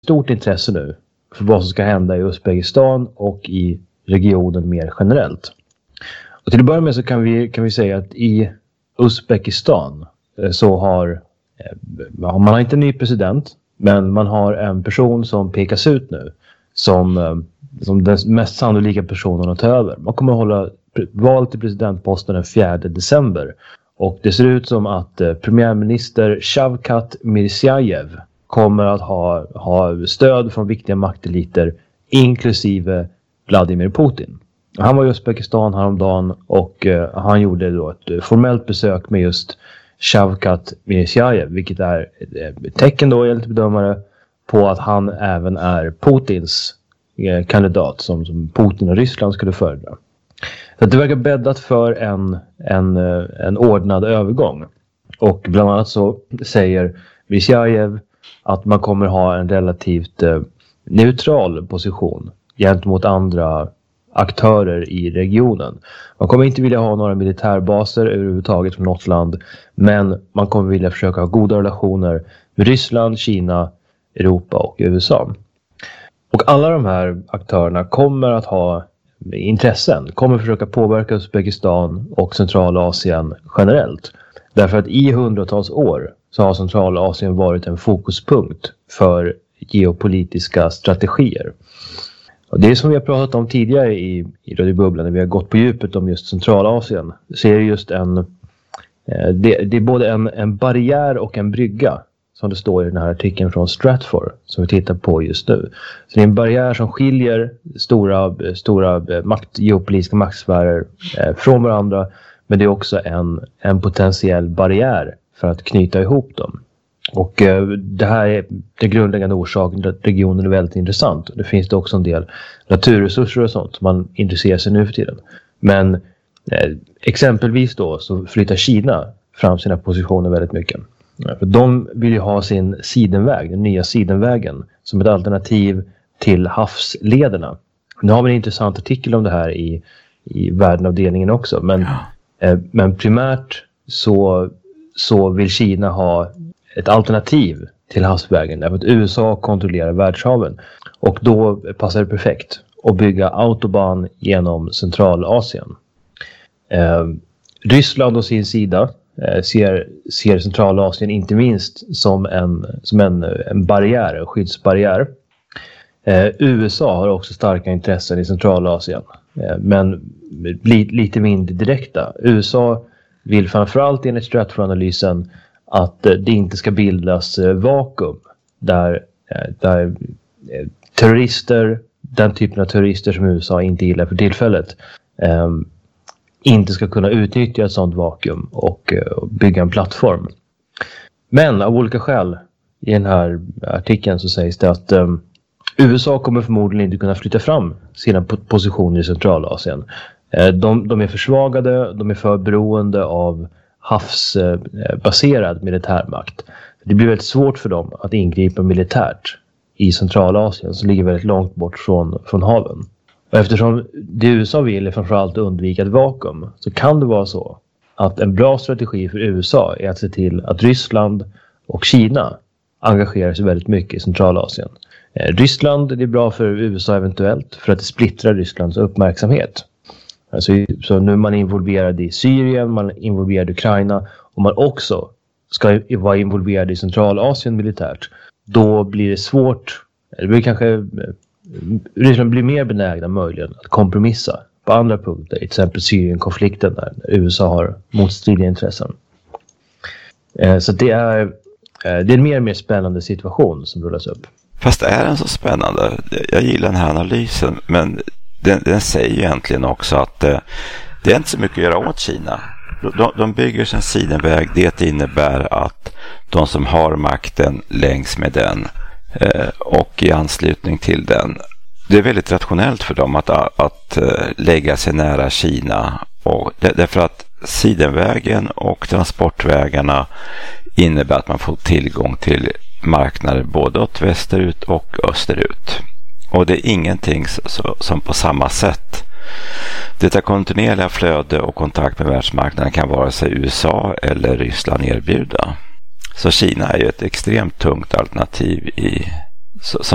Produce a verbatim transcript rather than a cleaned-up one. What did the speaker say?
stort intresse nu för vad som ska hända i Uzbekistan och i regionen mer generellt. Och till att börja med så kan vi, kan vi säga att i Uzbekistan så har man har inte en ny president, men man har en person som pekas ut nu som, som den mest sannolika personen att ta över. Man kommer att hålla val till presidentposten den fjärde december. Och det ser ut som att premiärminister Shavkat Mirziyoyev kommer att ha, ha stöd från viktiga makteliter, inklusive Vladimir Putin. Han var i Uzbekistan häromdagen och uh, han gjorde då ett formellt besök med just Shavkat Mirziyoyev, vilket är ett tecken då enligt bedömare på att han även är Putins eh, kandidat som, som Putin och Ryssland skulle föredra. Så det verkar bäddat för en, en, en ordnad övergång. Och bland annat så säger Mirziyoyev att man kommer ha en relativt eh, neutral position gentemot andra aktörer i regionen. Man kommer inte vilja ha några militärbaser överhuvudtaget från något land, men man kommer vilja försöka ha goda relationer med Ryssland, Kina, Europa och U S A. Och alla de här aktörerna kommer att ha intressen, kommer försöka påverka Uzbekistan och Centralasien generellt. Därför att i hundratals år så har Centralasien varit en fokuspunkt för geopolitiska strategier. Och det är som vi har pratat om tidigare i, i Radio Bubblan, när vi har gått på djupet om just Centralasien, så är det just en, eh, det, det är både en, en barriär och en brygga, som det står i den här artikeln från Stratfor som vi tittar på just nu. Så det är en barriär som skiljer stora, stora makt, geopolitiska maktsfärer eh, från varandra, men det är också en, en potentiell barriär för att knyta ihop dem. Och eh, det här är den grundläggande orsaken till att regionen är väldigt intressant. Det finns det också en del naturresurser och sånt som man intresserar sig nu för tiden. Men eh, exempelvis då så flyttar Kina fram sina positioner väldigt mycket. Ja, för de vill ju ha sin sidenväg, den nya sidenvägen, som ett alternativ till havslederna. Nu har vi en intressant artikel om det här i, i världenavdelningen också. Men, ja. eh, men primärt så, så vill Kina ha ett alternativ till havsvägen, därför att U S A kontrollerar världshaven. Och då passar det perfekt att bygga autobahn genom Centralasien. Eh, Ryssland å sin sida eh, ser, ser Centralasien inte minst som en, som en, en barriär, en skyddsbarriär. Eh, U S A har också starka intressen i Centralasien, eh, men li, lite mindre direkta. U S A vill framförallt enligt Stratfor-analysen att det inte ska bildas vakuum där, där terrorister, den typen av terrorister som U S A inte gillar för tillfället, eh, inte ska kunna utnyttja ett sådant vakuum och eh, bygga en plattform. Men av olika skäl i den här artikeln så sägs det att eh, U S A kommer förmodligen inte kunna flytta fram sina positioner i Centralasien. Eh, de, de är försvagade, de är för beroende av havsbaserad militärmakt. Det blir väldigt svårt för dem att ingripa militärt i Centralasien som ligger väldigt långt bort från, från haven. Och eftersom det U S A vill är framförallt undvika ett vakuum, så kan det vara så att en bra strategi för U S A är att se till att Ryssland och Kina engagerar sig väldigt mycket i Centralasien. Eh, Ryssland det är bra för U S A eventuellt för att det splittrar Rysslands uppmärksamhet. Alltså, så nu är man involverad i Syrien, man är involverad i Ukraina och man också ska vara involverad i Centralasien militärt. Då blir det svårt, eller blir kanske Ryssland blir mer benägna möjligen att kompromissa på andra punkter, till exempel Syrien-konflikten där U S A har motstridiga intressen. Eh, så det är, eh, det är en mer och mer spännande situation som rullas upp. Fast är den så spännande? Jag gillar den här analysen, men Den, den säger egentligen också att eh, det är inte så mycket att göra åt Kina. De, de bygger sin sidenväg. Det innebär att de som har makten längs med den eh, och i anslutning till den, det är väldigt rationellt för dem att, att, att eh, lägga sig nära Kina. Och, därför att sidenvägen och transportvägarna innebär att man får tillgång till marknader både åt västerut och österut. Och det är ingenting som på samma sätt. Detta kontinuerliga flöde och kontakt med världsmarknaden kan vare sig U S A eller Ryssland erbjuda. Så Kina är ju ett extremt tungt alternativ i, som